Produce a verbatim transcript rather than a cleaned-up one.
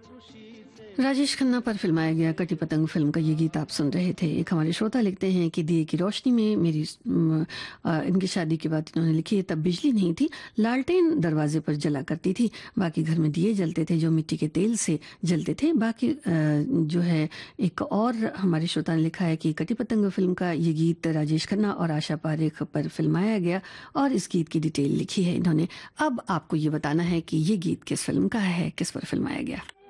राजेश खन्ना पर फिल्माया गया कटी पतंग फिल्म का ये गीत आप सुन रहे थे। एक हमारे श्रोता लिखते हैं कि दिए की रोशनी में मेरी म, आ, इनकी शादी की बात इन्होंने लिखी है। तब बिजली नहीं थी, लालटेन दरवाजे पर जला करती थी, बाकी घर में दिए जलते थे जो मिट्टी के तेल से जलते थे। बाकी आ, जो है एक और हमारे श्रोता ने लिखा है कि कटी पतंग फिल्म का ये गीत राजेश खन्ना और आशा पारेख पर फिल्माया गया और इस गीत की डिटेल लिखी है इन्होंने। अब आपको ये बताना है कि ये गीत किस फिल्म का है, किस पर फिल्माया गया।